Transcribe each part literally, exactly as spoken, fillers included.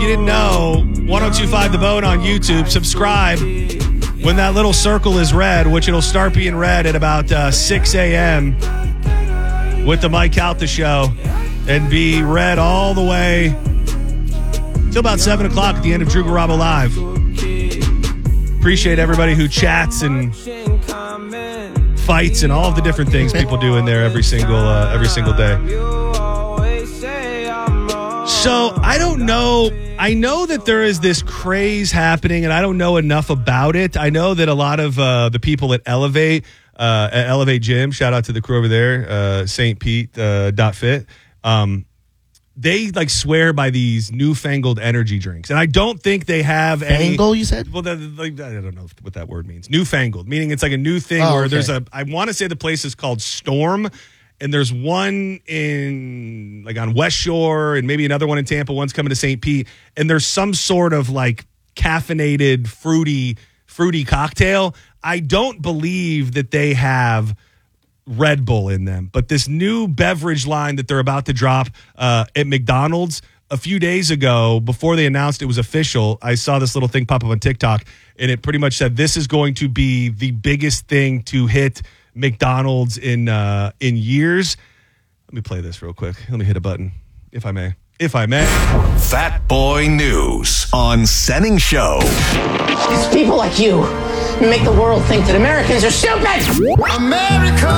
you didn't know, ten twenty-five The Bone on YouTube. Subscribe when that little circle is red, which it'll start being red at about uh, six a.m. with the Mike Calta Show, and be red all the way till about seven o'clock at the end of Drew Garabo Live. Appreciate everybody who chats and fights and all of the different things people do in there every single uh, every single day. So I don't know. I know that there is this craze happening, and I don't know enough about it. I know that a lot of uh, the people at Elevate, uh, at Elevate Gym, shout out to the crew over there, uh, Saint Pete uh, dot fit, um, they like swear by these newfangled energy drinks, and I don't think they have any. Fangle, you said? Well, the, like, I don't know what that word means. Newfangled, meaning it's like a new thing Oh, where okay. there's a. I want to say the place is called Storm. And there's one in like on West Shore, and maybe another one in Tampa. One's coming to Saint Pete, and there's some sort of like caffeinated, fruity, fruity cocktail. I don't believe that they have Red Bull in them, but this new beverage line that they're about to drop uh, at McDonald's a few days ago, before they announced it was official, I saw this little thing pop up on TikTok, and it pretty much said this is going to be the biggest thing to hit McDonald's in uh, in years. Let me play this real quick. Let me hit a button, if I may. If I may. Fat Boy News on Senning Show. It's people like you who make the world think that Americans are stupid. America.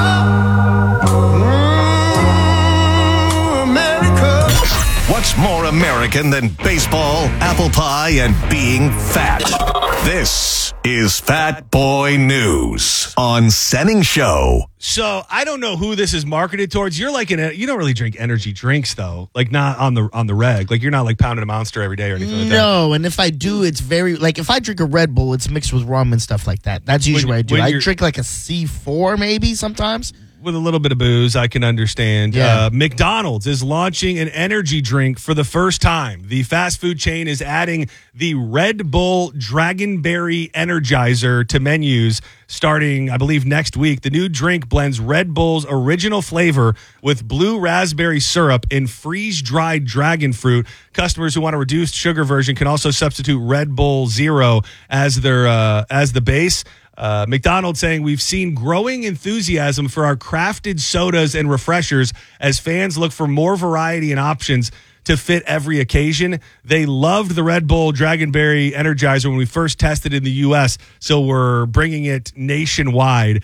Mm, America. What's more American than baseball, apple pie, and being fat? This is Fat Boy News on Senning Show. So I don't know who this is marketed towards. You're like an you don't really drink energy drinks though, like not on the on the reg. Like you're not like pounding a Monster every day or anything like that. No, and if I do, it's very like if I drink a Red Bull, it's mixed with rum and stuff like that. That's usually When- what I do. when I you're- drink like a C four maybe sometimes. With a little bit of booze, I can understand. Yeah. Uh, McDonald's is launching an energy drink for the first time. The fast food chain is adding the Red Bull Dragonberry Energizer to menus starting, I believe, next week. The new drink blends Red Bull's original flavor with blue raspberry syrup and freeze-dried dragon fruit. Customers who want a reduced sugar version can also substitute Red Bull Zero as their uh, as the base. Uh, McDonald's saying we've seen growing enthusiasm for our crafted sodas and refreshers as fans look for more variety and options to fit every occasion. They loved the Red Bull Dragonberry Energizer when we first tested it in the U S, so we're bringing it nationwide.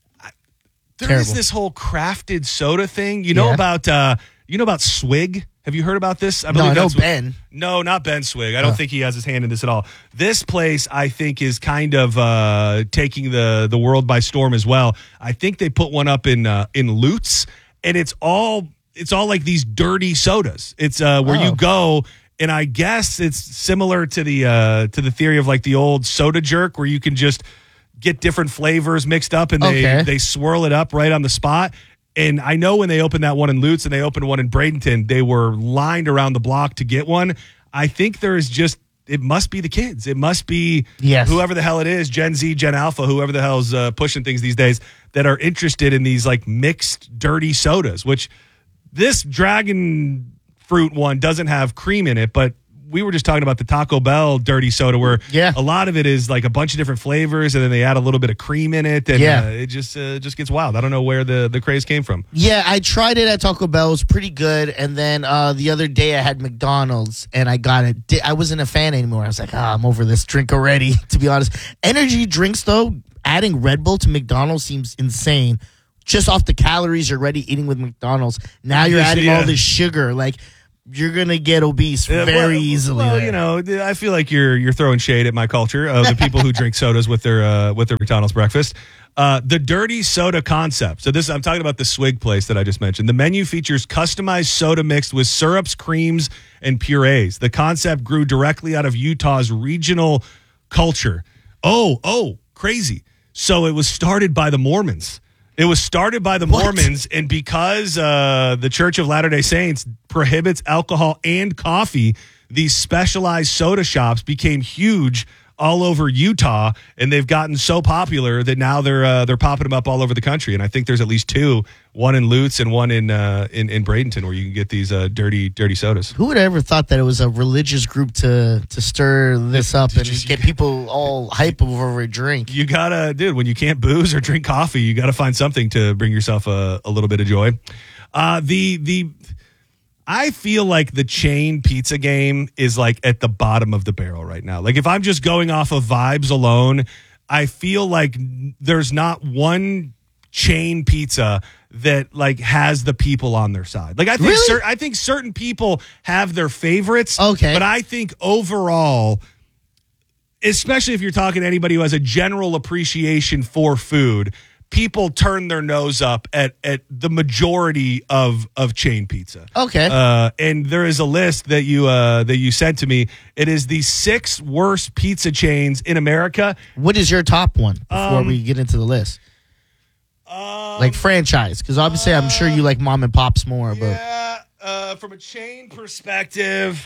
There Terrible. is this whole crafted soda thing. You know Yeah. about uh, you know about Swig? Have you heard about this? I No, I know that's what- Ben. No, not Ben Swig. I don't Oh. think he has his hand in this at all. This place, I think, is kind of uh, taking the the world by storm as well. I think they put one up in uh, in Lutz, and it's all it's all like these dirty sodas. It's uh, where Oh. you go, and I guess it's similar to the uh, to the theory of like the old Soda Jerk, where you can just get different flavors mixed up, and they Okay. they swirl it up right on the spot. And I know when they opened that one in Lutz and they opened one in Bradenton, they were lined around the block to get one. I think there is just, it must be the kids. It must be Yes. whoever the hell it is, Gen Z, Gen Alpha, whoever the hell's uh, pushing things these days, that are interested in these like mixed dirty sodas, which this dragon fruit one doesn't have cream in it, but we were just talking about the Taco Bell dirty soda where Yeah. a lot of it is like a bunch of different flavors and then they add a little bit of cream in it, and Yeah. uh, it just uh, just gets wild. I don't know where the, the craze came from. Yeah, I tried it at Taco Bell. It was pretty good. And then uh, the other day I had McDonald's and I got it. Di- I wasn't a fan anymore. I was like, ah, I'm over this drink already, to be honest. Energy drinks, though, adding Red Bull to McDonald's seems insane. Just off the calories you're already eating with McDonald's. Now you're Yes, adding yeah. all this sugar. Like, you're going to get obese Yeah, very well, easily. Well, there. you know, I feel like you're you're throwing shade at my culture of the people who drink sodas with their uh, with their McDonald's breakfast. Uh, the dirty soda concept. So this, I'm talking about the Swig place that I just mentioned. The menu features customized soda mixed with syrups, creams, and purees. The concept grew directly out of Utah's regional culture. Oh, oh, crazy. So it was started by the Mormons. It was started by the What? Mormons, and because uh, the Church of Latter-day Saints prohibits alcohol and coffee, these specialized soda shops became huge all over Utah, and they've gotten so popular that now they're uh, they're popping them up all over the country. And I think there's at least two, one in Lutz and one in uh, in, in Bradenton, where you can get these uh, dirty dirty sodas. Who would have ever thought that it was a religious group to to stir this up and Just- get people all hype over a drink? You gotta, dude, when you can't booze or drink coffee, you gotta find something to bring yourself a, a little bit of joy. Uh, the the I feel like the chain pizza game is like at the bottom of the barrel right now. Like if I'm just going off of vibes alone, I feel like there's not one chain pizza that like has the people on their side. Like I think Really? cer- I think certain people have their favorites. Okay. But I think overall, especially if you're talking to anybody who has a general appreciation for food, people turn their nose up at at the majority of of chain pizza. Okay. Uh, and there is a list that you uh, that you sent to me. It is the six worst pizza chains in America. What is your top one before Um, we get into the list? Um, Like franchise, because obviously I'm sure you like mom and pops more, but yeah, uh, from a chain perspective,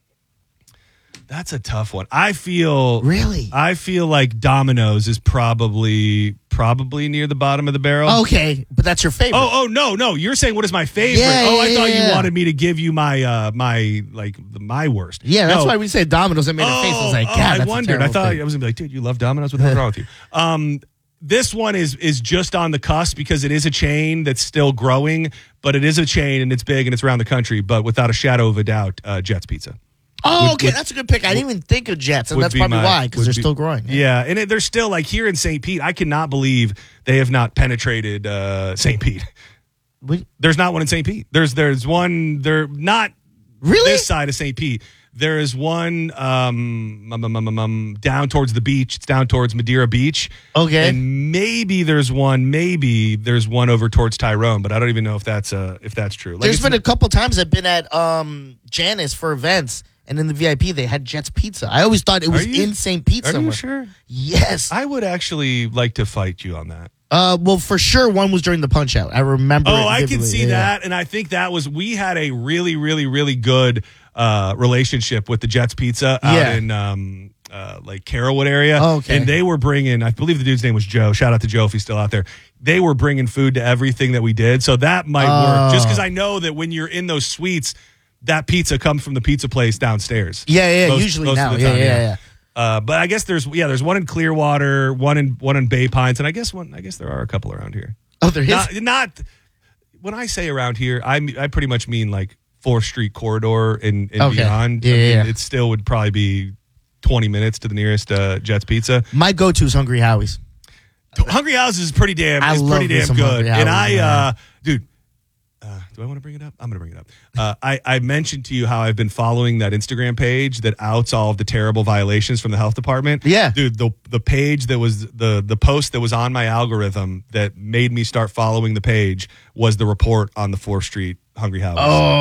that's a tough one. I feel Really? I feel like Domino's is probably probably near the bottom of the barrel. okay, but that's your favorite. Oh, oh no, no! You're saying what is my favorite? Yeah, oh, I yeah, thought yeah, you yeah. wanted me to give you my uh my like the, my worst. yeah, that's No. why we say Domino's. I made a face. I was like, Oh, God, oh, I that's a wondered. I terrible thought thing. I was gonna be like, dude, you love Domino's. What the hell's wrong with you? Um, this one is is just on the cusp because it is a chain that's still growing, but it is a chain and it's big and it's around the country. But without a shadow of a doubt, uh, Jets Pizza. Oh, would- okay, would- that's a good pick. I didn't even think of Jets, and would that's be probably my- why, because would they're be- still growing. Yeah, and it, they're still like here in Saint Pete. I cannot believe they have not penetrated uh, Saint Pete. What- There's not one in Saint Pete. There's there's one. They're not Really? this side of Saint Pete. There is one um, um, um, um, um, down towards the beach. It's down towards Madeira Beach. Okay. And maybe there's one. Maybe there's one over towards Tyrone, but I don't even know if that's uh, if that's true. Like There's it's- been a couple times I've been at um, Janice for events, and in the V I P they had Jets Pizza. I always thought it was you- in Saint Pete Are you somewhere. sure? Yes. I would actually like to fight you on that. Uh, well, for sure, one was during the Punch Out. I remember. Oh, it I can vividly. see Yeah. that, and I think that was we had a really, really, really good uh, relationship with the Jets Pizza out Yeah. in um, uh, like Carrollwood area. Oh, okay. And they were bringing, I believe the dude's name was Joe. Shout out to Joe if he's still out there. They were bringing food to everything that we did, so that might work. Just because I know that when you're in those suites, that pizza comes from the pizza place downstairs. Yeah, yeah. Most- usually most of now, the yeah, time, yeah, yeah. Uh, but I guess there's yeah, there's one in Clearwater, one in one in Bay Pines, and I guess one I guess there are a couple around here. Oh, there is. Not, not when I say around here, I I pretty much mean like fourth Street corridor and, and Okay. beyond. Yeah, I mean, yeah, yeah. It still would probably be twenty minutes to the nearest uh, Jets Pizza. My go-to is Hungry Howie's. Hungry House is pretty damn. I is love pretty me damn some good. Hungry And Howie's, I, man. uh, dude, uh, do I want to bring it up? I'm going to bring it up. Uh, I, I mentioned to you how I've been following that Instagram page that outs all of the terrible violations from the health department. Yeah. Dude, the the page that was the the post that was on my algorithm that made me start following the page was the report on the fourth Street Hungry House.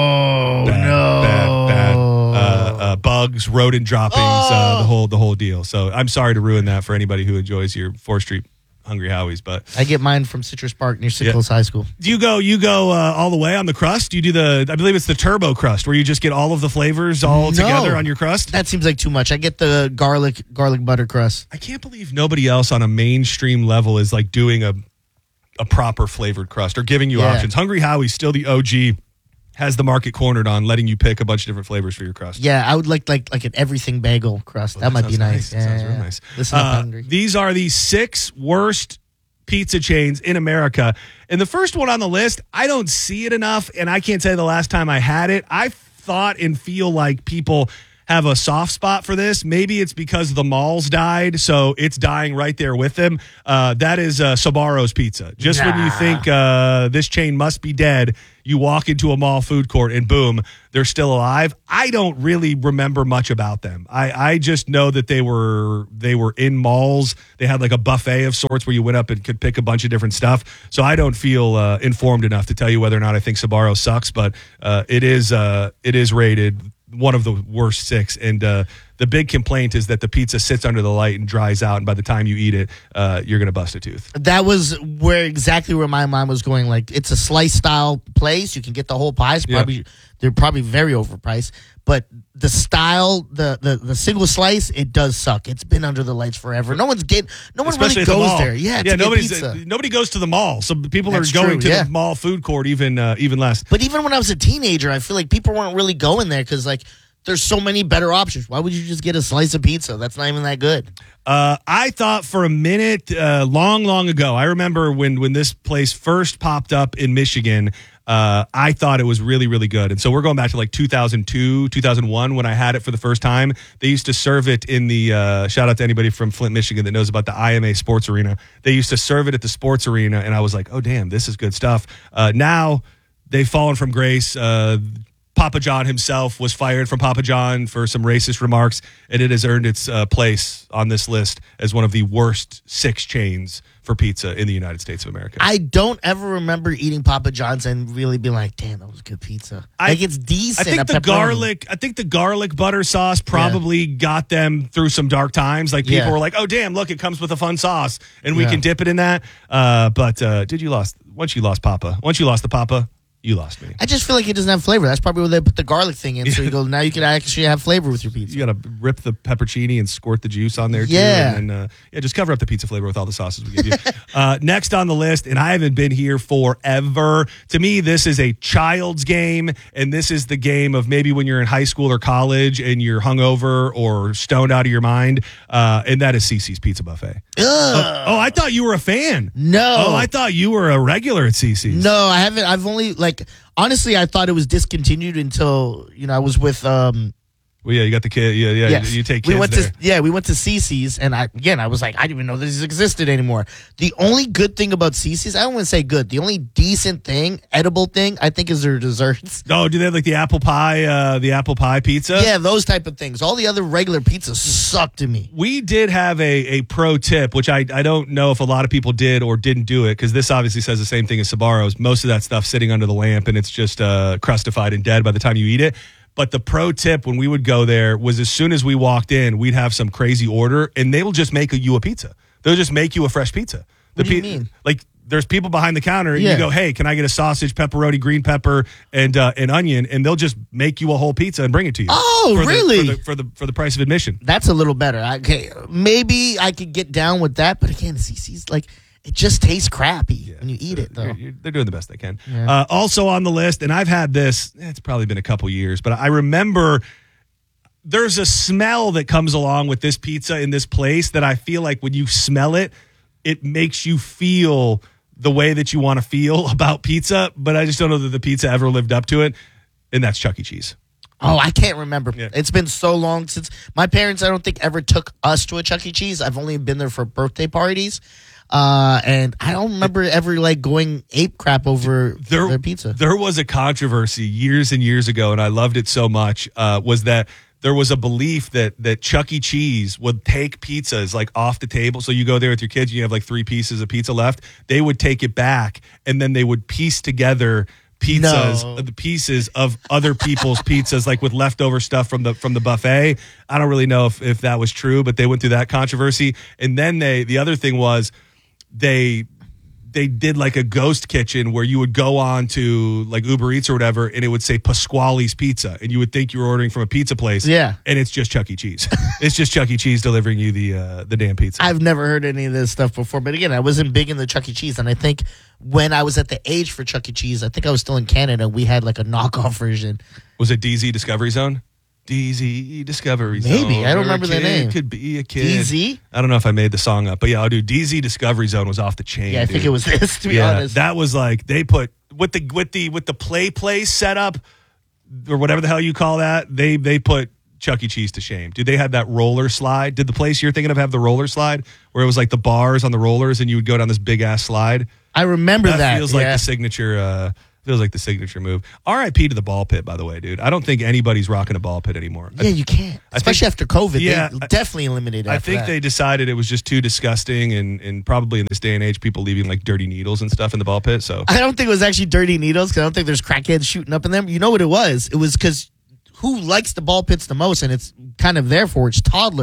Oh bad, no! bad, bad. Uh, uh, bugs, rodent droppings, uh, the whole the whole deal. So I'm sorry to ruin that for anybody who enjoys your fourth Street Hungry Howie's, but I get mine from Citrus Park near Sickles High School. do you go you go uh, all the way on the crust? Do you do the I believe it's the turbo crust where you just get all of the flavors all No. together on your crust? That seems like too much. I get the garlic garlic butter crust. I can't believe nobody else on a mainstream level is like doing a a proper flavored crust or giving you Yeah. options. Hungry Howie's still the O G, has the market cornered on letting you pick a bunch of different flavors for your crust. Yeah, I would like like like an everything bagel crust. that, might be sounds nice. That sounds Yeah, real yeah. nice. Listen up, Uh, hungry. These are the six worst pizza chains in America. And the first one on the list, I don't see it enough, and I can't tell you the last time I had it. I thought and feel like people have a soft spot for this. Maybe it's because the malls died, so it's dying right there with them. Uh, that is uh, Sbarro's Pizza. Just when you Nah. think uh, this chain must be dead, you walk into a mall food court and boom, they're still alive. I don't really remember much about them. I, I just know that they were they were in malls. They had like a buffet of sorts where you went up and could pick a bunch of different stuff. So I don't feel uh, informed enough to tell you whether or not I think Sbarro sucks, but uh, it is uh, it is rated one of the worst six. And uh, the big complaint is that the pizza sits under the light and dries out, and by the time you eat it, uh, you're gonna bust a tooth. That was where exactly where my mind was going. Like, it's a slice style place. You can get the whole pie. It's Yeah. probably they're probably very overpriced. but the style, the, the the single slice, it does suck. It's been under the lights forever. No one's getting, no one Especially really at the goes mall. there. Yeah, yeah. to get Nobody's pizza. nobody goes to the mall, so people That's are going true, to yeah. the mall food court even uh, even less. But even when I was a teenager, I feel like people weren't really going there because like there's so many better options. Why would you just get a slice of pizza? That's not even that good. Uh, I thought for a minute, uh, long, long ago, I remember when when this place first popped up in Michigan. Uh, I thought it was really, really good. And so we're going back to like two thousand two, two thousand one when I had it for the first time. They used to serve it in the, uh, shout out to anybody from Flint, Michigan that knows about the I M A Sports Arena. They used to serve it at the sports arena, and I was like, oh, damn, this is good stuff. Uh, now they've fallen from grace. Uh, Papa John himself was fired from Papa John for some racist remarks, and it has earned its uh, place on this list as one of the worst six chains for pizza in the United States of America. I don't ever remember eating Papa John's and really being like, damn, that was good pizza. I, like, it's decent. I think a the pepperoni. garlic, I think the garlic butter sauce probably yeah. got them through some dark times. Like people yeah. were like, "Oh, damn! Look, it comes with a fun sauce, and we yeah. can dip it in that." Uh, but uh, did you lost once you lost Papa? Once you lost the Papa, you lost me. I just feel like it doesn't have flavor. That's probably where they put the garlic thing in. So you go, now you can actually have flavor with your pizza. You got to rip the peppercini and squirt the juice on there, too. Yeah. And then, uh, yeah, just cover up the pizza flavor with all the sauces we give you. uh, next on the list, and I haven't been here forever. To me, this is a child's game, and this is the game of maybe when you're in high school or college and you're hungover or stoned out of your mind, uh, and that is Cece's Pizza Buffet. Oh, oh, I thought you were a fan. No. Oh, I thought you were a regular at Cece's. No, I haven't. I've only, like, honestly, I thought it was discontinued until, you know, I was with, um, Well, yeah, you got the kid. Yeah, yeah. yes. You, you take kids we went there. to yeah, we went to Cece's, and I again I was like, I didn't even know this existed anymore. The only good thing about Cece's, I don't want to say good, the only decent thing, edible thing, I think is their desserts. Oh, do they have like the apple pie, uh, the apple pie pizza? Yeah, those type of things. All the other regular pizzas suck to me. We did have a, a pro tip, which I, I don't know if a lot of people did or didn't do it, because this obviously says the same thing as Sbarro's. Most of that stuff sitting under the lamp, and it's just uh, crustified and dead by the time you eat it. But the pro tip when we would go there was as soon as we walked in, we'd have some crazy order, and they will just make a, you a pizza. They'll just make you a fresh pizza. The What do you pe- mean? Like, there's people behind the counter, and Yeah. you go, hey, can I get a sausage, pepperoni, green pepper, and uh, an onion? And they'll just make you a whole pizza and bring it to you. Oh, for the- really? for, the, for the for the price of admission. That's a little better. Okay, maybe I could get down with that, but again, Cece's like it just tastes crappy when you eat it, though. You're- you're- they're doing the best they can. Uh, also on the list, and I've had this, it's probably been a couple years, but I remember there's a smell that comes along with this pizza in this place that I feel like when you smell it, it makes you feel the way that you want to feel about pizza, but I just don't know that the pizza ever lived up to it, and that's Chuck E. Cheese. Oh, I can't remember. Yeah. It's been so long since my parents, I don't think, ever took us to a Chuck E. Cheese. I've only been there for birthday parties. Uh, and I don't remember ever like going ape crap over There, their pizza. There was a controversy years and years ago, and I loved it so much, uh, was that there was a belief that that Chuck E. Cheese would take pizzas like off the table. So you go there with your kids, and you have like three pieces of pizza left. They would take it back, and then they would piece together pizzas, No. the pieces of other people's pizzas, like with leftover stuff from the from the buffet. I don't really know if, if that was true, but they went through that controversy. And then they the other thing was they they did like a ghost kitchen where you would go on to like Uber Eats or whatever, and it would say Pasquale's Pizza, and you would think you were ordering from a pizza place. Yeah. And it's just Chuck E. Cheese. It's just Chuck E. Cheese delivering you the uh, the damn pizza. I've never heard any of this stuff before, but again, I wasn't big into Chuck E. Cheese, and I think when I was at the age for Chuck E. Cheese, I think I was still in Canada. We had like a knockoff version. Was it D Z Discovery Zone? D Z Discovery Zone. Maybe. I don't Where a remember the kid name. Could be a kid. D Z? I don't know if I made the song up, but yeah, I'll do D Z Discovery Zone was off the chain. Yeah, I think dude. it was this. To be yeah, honest, that was like they put with the with the with the play place setup or whatever the hell you call that. They they put Chuck E. Cheese to shame. Dude, they had that roller slide. Did the place you're thinking of have the roller slide where it was like the bars on the rollers and you would go down this big ass slide? I remember that. That feels like yeah. the signature. Uh, feels like the signature move. R I P to the ball pit, by the way, dude. I don't think anybody's rocking a ball pit anymore. Yeah, you can't. I Especially think- after COVID. Yeah, they I- definitely eliminated I after think that. they decided it was just too disgusting, and, and probably in this day and age, people leaving like dirty needles and stuff in the ball pit. So I don't think it was actually dirty needles because I don't think there's crackheads shooting up in them. You know what it was? It was because who likes the ball pits the most, and it's kind of there for it's toddlers.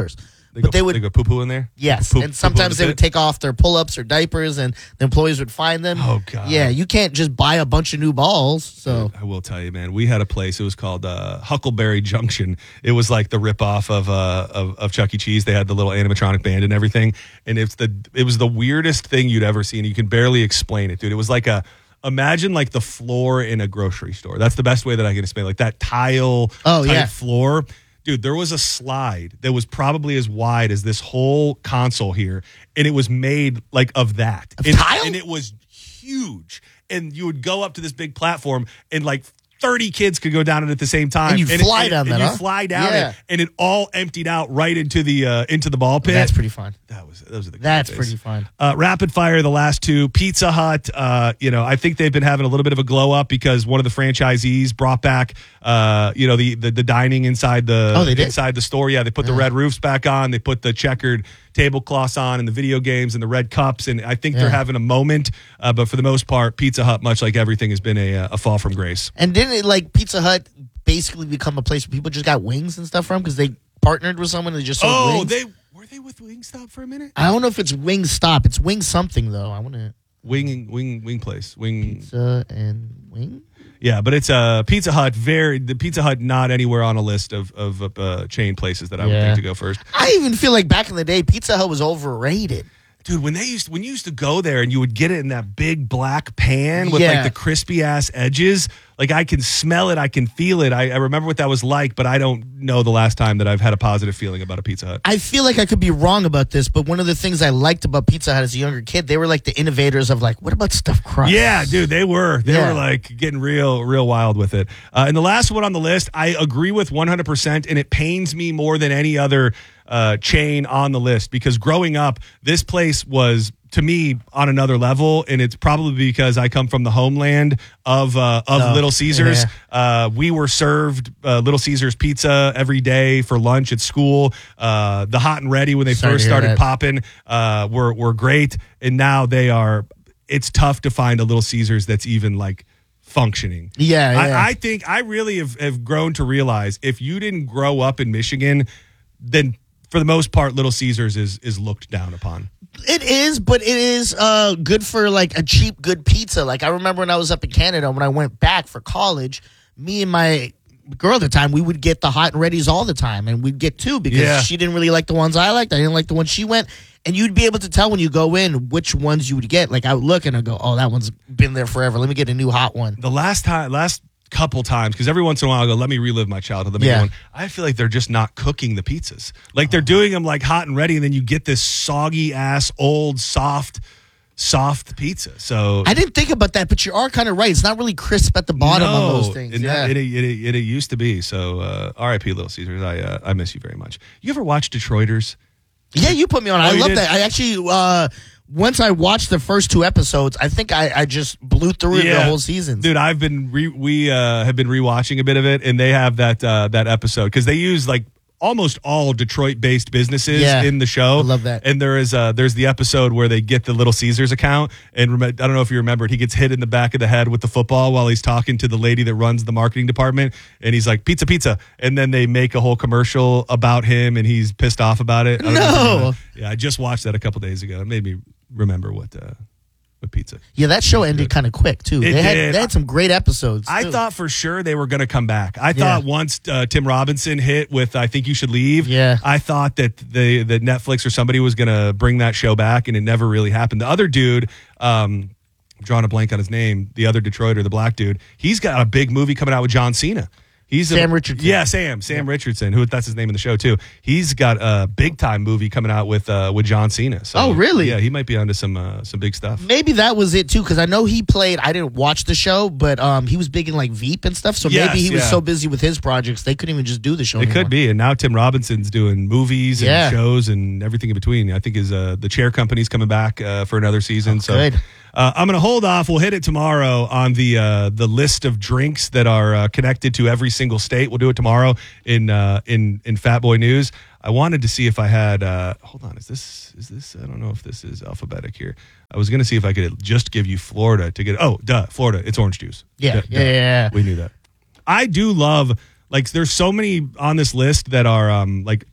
They but go, they would they go poo poo in there. Yes, Poop- and sometimes poo-poo they in the would take off their pull-ups or diapers, and the employees would find them. Oh, God. Yeah, you can't just buy a bunch of new balls. So I will tell you, man. We had a place. It was called uh, Huckleberry Junction. It was like the ripoff of, uh, of of Chuck E. Cheese. They had the little animatronic band and everything, and it's the it was the weirdest thing you'd ever seen. You can barely explain it, dude. It was like a imagine like the floor in a grocery store. That's the best way that I can explain. Like that tile Oh, type yeah. floor. Dude, there was a slide that was probably as wide as this whole console here, and it was made like of that. Of and, tile? and it was huge. And you would go up to this big platform, and like thirty kids could go down it at the same time. And you it- fly and, down and that, you huh? fly down Yeah. it, and it all emptied out right into the uh, into the ball pit. that's pretty fun. That was those are the good That's days. pretty fun. Uh, rapid fire, the last two. Pizza Hut, uh, you know, I think they've been having a little bit of a glow up because one of the franchisees brought back, uh, you know, the, the the dining inside the Oh, they did? inside the store. Yeah, they put the red roofs back on. They put the checkered tablecloths on, and the video games and the red cups. And I think they're Yeah. having a moment. Uh, but for the most part, Pizza Hut, much like everything, has been a a fall from grace. And didn't it like Pizza Hut basically become a place where people just got wings and stuff from because they partnered with someone that just sold Oh, wings? they were they with Wingstop for a minute? I don't know if it's Wing Stop. It's Wing something though. I want to Wing wing wing place wing. pizza and wing. Yeah, but it's a uh, Pizza Hut. Very the Pizza Hut not anywhere on a list of of uh, chain places that I would Yeah. think to go first. I even feel like back in the day, Pizza Hut was overrated. Dude, when they used when you used to go there and you would get it in that big black pan with Yeah. like the crispy ass edges, like I can smell it, I can feel it. I, I remember what that was like, but I don't know the last time that I've had a positive feeling about a Pizza Hut. I feel like I could be wrong about this, but one of the things I liked about Pizza Hut as a younger kid, they were like the innovators of like, what about stuffed crust? Yeah, dude, they were. They Yeah. were like getting real, real wild with it. Uh, and the last one on the list, I agree with one hundred percent, and it pains me more than any other uh, chain on the list because growing up, this place was, to me, on another level, and it's probably because I come from the homeland of uh, of Oh, Little Caesars. yeah. Uh, we were served uh, Little Caesars pizza every day for lunch at school. Uh, the hot and ready when they Sorry first to hear started that. popping uh, were were great, and now they are. It's tough to find a Little Caesars that's even like functioning. Yeah, yeah. I, I think I really have, have grown to realize if you didn't grow up in Michigan, then for the most part, Little Caesars is is looked down upon. It is, but it is uh, good for like a cheap, good pizza. Like I remember when I was up in Canada, when I went back for college, me and my girl at the time, we would get the hot and readies all the time, and we'd get two because Yeah. she didn't really like the ones I liked. I didn't like the ones she went, and you'd be able to tell when you go in which ones you would get. Like I would look and I go, oh, that one's been there forever. Let me get a new hot one. The last time, last couple times, because every once in a while I go, let me relive my childhood. Let me Yeah. get one. I feel like they're just not cooking the pizzas. Like they're doing them like hot and ready, and then you get this soggy ass, old, soft, soft pizza. So I didn't think about that, but you are kind of right. It's not really crisp at the bottom no, on those things. and Yeah. that- it, it, it, it used to be. So uh, R I P Little Caesars. I uh, I miss you very much. You ever watch Detroiters? Yeah, you put me on. Oh, I you love did? that. I actually, uh, once I watched the first two episodes, I think I, I just blew through it the whole season. Dude, I've been re- we uh, have been rewatching a bit of it, and they have that uh, that episode because they use like almost all Detroit-based businesses Yeah. in the show. I love that. And there is uh, there's the episode where they get the Little Caesars account, and rem- I don't know if you remember it. He gets hit in the back of the head with the football while he's talking to the lady that runs the marketing department, and he's like, "Pizza, pizza," and then they make a whole commercial about him, and he's pissed off about it. I don't know if you No. remember that. Yeah, I just watched that a couple days ago. It made me remember what uh, what pizza. Yeah, that show ended kind of quick too. It they had did. they had some great episodes. I too. thought for sure they were going to come back. I thought once uh, Tim Robinson hit with "I Think You Should Leave," Yeah. I thought that the that Netflix or somebody was going to bring that show back, and it never really happened. The other dude, um, I'm drawing a blank on his name, the other Detroiter, the black dude, he's got a big movie coming out with John Cena. He's Sam a, Richardson. Yeah, Sam. Sam Richardson, who that's his name in the show too. He's got a big time movie coming out with uh, with John Cena. So, Oh, really? Yeah, he might be onto some uh, some big stuff. maybe that was it too, because I know he played. I didn't watch the show, but um, he was big in like Veep and stuff. So Yes, maybe he was yeah. so busy with his projects they couldn't even just do the show. It anymore. could be, and now Tim Robinson's doing movies and Yeah. shows and everything in between. I think his uh, the Chair Company's coming back uh, for another season. so good. Uh, I'm going to hold off. We'll hit it tomorrow on the uh, the list of drinks that are uh, connected to every single state. We'll do it tomorrow in uh, in in Fat Boy News. I wanted to see if I had. Uh, hold on, is this is this? I don't know if this is alphabetic here. I was going to see if I could just give you Florida to get. Oh, duh, Florida. It's orange juice. Yeah, Duh, yeah, duh. yeah, yeah. We knew that. I do love, like, there's so many on this list that are um like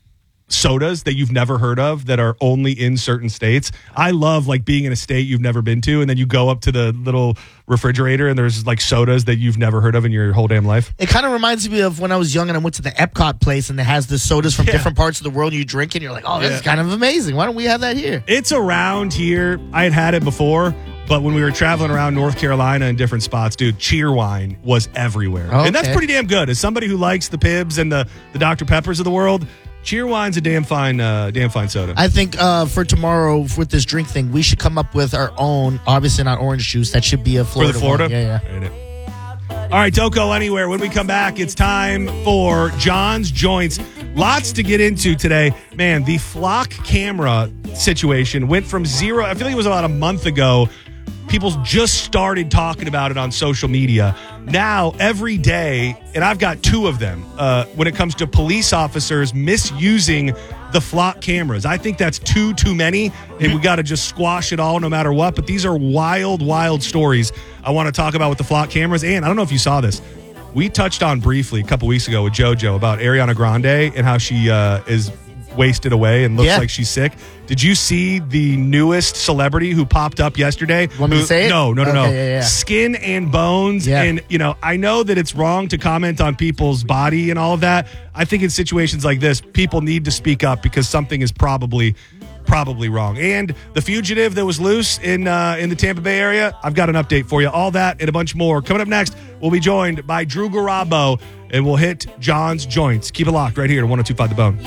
sodas that you've never heard of that are only in certain states. I love like being in a state you've never been to, and then you go up to the little refrigerator and there's like sodas that you've never heard of in your whole damn life. It kind of reminds me of when I was young and I went to the Epcot place and it has the sodas from Yeah. different parts of the world and you drink and you're like, oh, this Yeah. is kind of amazing. Why don't we have that here? It's around here. I had had it before, but when we were traveling around North Carolina in different spots, dude, Cheerwine was everywhere. Okay. And that's pretty damn good. As somebody who likes the Pibbs and the, the Doctor Peppers of the world, Cheerwine's a damn fine, uh, damn fine soda. I think uh, for tomorrow with this drink thing, we should come up with our own, obviously not orange juice. That should be a For Florida the Florida? one. Yeah, yeah. Ain't it? All right, don't go anywhere. When we come back, it's time for John's Joints. Lots to get into today. Man, the flock camera situation went from zero. I feel like it was about a month ago. People just started talking about it on social media. Now, every day, and I've got two of them, uh, when it comes to police officers misusing the flock cameras. I think that's two too many, and we got to just squash it all no matter what. But these are wild, wild stories I want to talk about with the flock cameras. And I don't know if you saw this. We touched on briefly a couple weeks ago with JoJo about Ariana Grande and how she uh, is wasted away and looks Yeah. like she's sick. Did you see the newest celebrity who popped up yesterday? Want me Who- to say it? No, no, no, no. Okay, yeah, yeah. Skin and bones. Yeah. And, you know, I know that it's wrong to comment on people's body and all of that. I think in situations like this, people need to speak up because something is probably probably wrong. And the fugitive that was loose in uh, in the Tampa Bay area, I've got an update for you. All that and a bunch more. Coming up next, we'll be joined by Drew Garabo, and we'll hit John's Joints. Keep it locked right here to one oh two point five The Bone.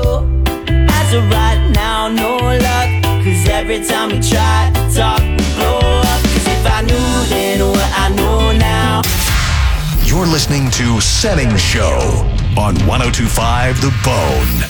As of right now, no luck. Cause every time we try to talk, we blow up. Cause if I knew then what I know now. You're listening to Setting Show on one oh two point five The Bone.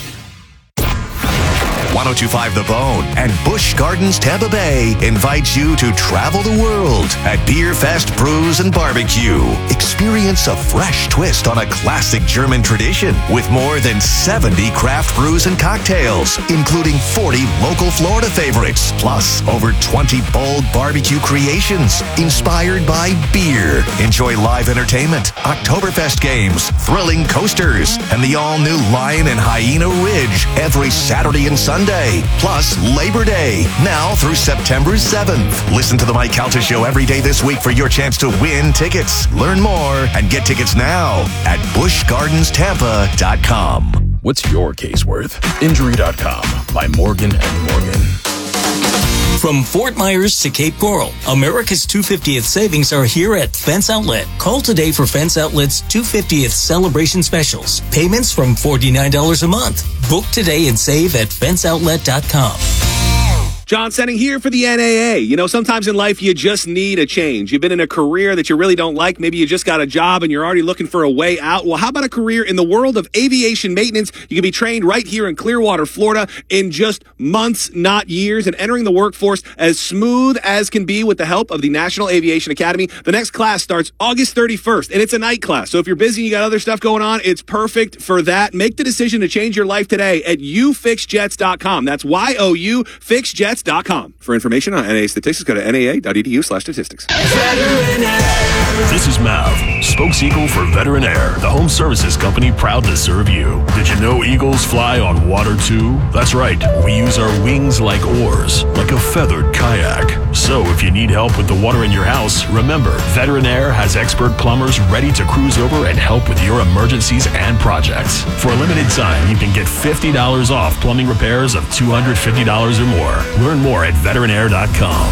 one oh two point five The Bone and Busch Gardens Tampa Bay invites you to travel the world at Beer Fest Brews and Barbecue. Experience a fresh twist on a classic German tradition with more than seventy craft brews and cocktails, including forty local Florida favorites, plus over twenty bold barbecue creations inspired by beer. Enjoy live entertainment, Oktoberfest games, thrilling coasters, and the all-new Lion and Hyena Ridge every Saturday and Sunday, plus Labor Day, now through September seventh. Listen to the Mike Calta Show every day this week for your chance to win tickets. Learn more and get tickets now at busch gardens tampa dot com. What's your case worth? Injury dot com by Morgan and Morgan. From Fort Myers to Cape Coral, America's two hundred fiftieth savings are here at Fence Outlet. Call today for Fence Outlet's two hundred fiftieth celebration specials. Payments from forty-nine dollars a month. Book today and save at fence outlet dot com. John Senning here for the N A A. You know, sometimes in life you just need a change. You've been in a career that you really don't like. Maybe you just got a job and you're already looking for a way out. Well, how about a career in the world of aviation maintenance? You can be trained right here in Clearwater, Florida in just months, not years, and entering the workforce as smooth as can be with the help of the National Aviation Academy. The next class starts August thirty-first, and it's a night class. So if you're busy and you got other stuff going on, it's perfect for that. Make the decision to change your life today at you fix jets dot com. That's Y O U fix jets dot com. For information on N A A statistics, go to N A A dot E D U slash statistics. This is Mav, spokes-eagle for Veteran Air, the home services company proud to serve you. Did you know eagles fly on water too? That's right, we use our wings like oars, like a feathered kayak. So if you need help with the water in your house, remember, Veteran Air has expert plumbers ready to cruise over and help with your emergencies and projects. For a limited time, you can get fifty dollars off plumbing repairs of two hundred fifty dollars or more. Learn more at veteran air dot com.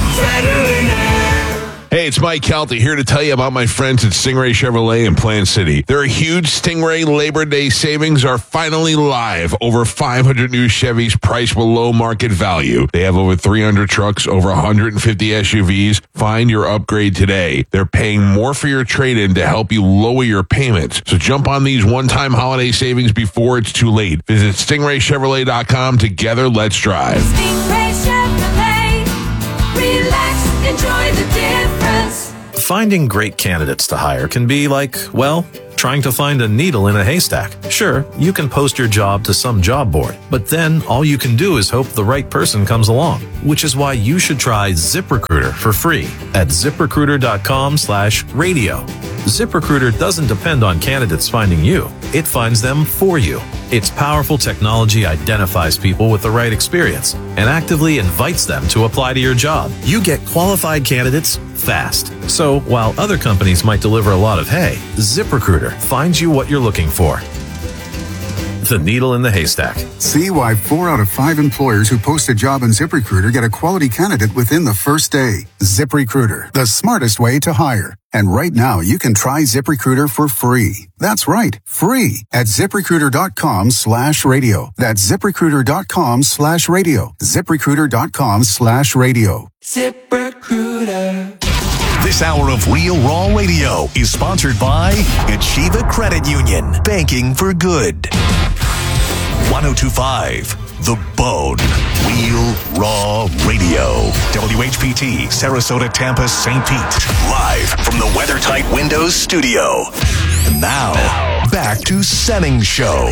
Hey, it's Mike Calta here to tell you about my friends at Stingray Chevrolet in Plant City. Their huge Stingray Labor Day savings are finally live. Over five hundred new Chevys priced below market value. They have over three hundred trucks, over one hundred fifty S U Vs. Find your upgrade today. They're paying more for your trade-in to help you lower your payments. So jump on these one-time holiday savings before it's too late. Visit stingray chevrolet dot com. Together, let's drive. Stingray Chevrolet. Relax, enjoy the difference. Finding great candidates to hire can be like, well, trying to find a needle in a haystack. Sure, you can post your job to some job board, but then all you can do is hope the right person comes along, which is why you should try ZipRecruiter for free at zip recruiter dot com slash radio. ZipRecruiter doesn't depend on candidates finding you. It finds them for you. Its powerful technology identifies people with the right experience and actively invites them to apply to your job. You get qualified candidates fast. So while other companies might deliver a lot of hay, ZipRecruiter finds you what you're looking for. The needle in the haystack. See why four out of five employers who post a job on ZipRecruiter get a quality candidate within the first day. ZipRecruiter, the smartest way to hire. And right now, you can try ZipRecruiter for free. That's right, free at ZipRecruiter.com slash radio. That's ZipRecruiter.com slash radio. ZipRecruiter.com slash radio. ZipRecruiter. This hour of Real Raw Radio is sponsored by Achieva Credit Union. Banking for good. one oh two point five The Bone. Real Raw Radio. W H P T, Sarasota, Tampa, Saint Pete. Live from the WeatherTight Windows studio. And now, back to Senning's show.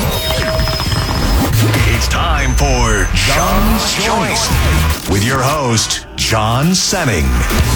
It's time for John's Choice with your host, John Senning.